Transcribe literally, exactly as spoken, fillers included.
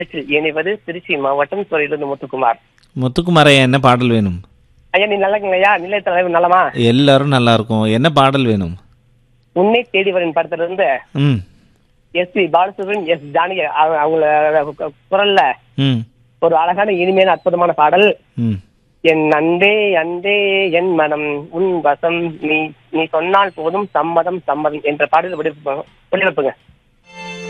இணைவது திருச்சி மாவட்டம் துறையிலிருந்து முத்துக்குமார். முத்துக்குமார் ஐயா, என்ன பாடல் வேணும்? ஐயா நீ நல்லங்கய்யா, நிலைய தலைவர் நலமா? எல்லாரும் நல்லா இருக்கும். என்ன பாடல் வேணும்? உன்னை தேடி வரும் படத்துல இருந்து ம் S B Balasubramanian, S Janaki அவங்க அவங்கள குரல்ல ம் ஒரு அழகான இனிமையான அற்புதமான பாடல். ம் என் அன்பே அன்பே என் மனம் உன் வசம், நீ நீ சொன்னால் போதும் சம்மதம் சம்மதம் என்ற பாடல் ஒளிபரப்புங்க.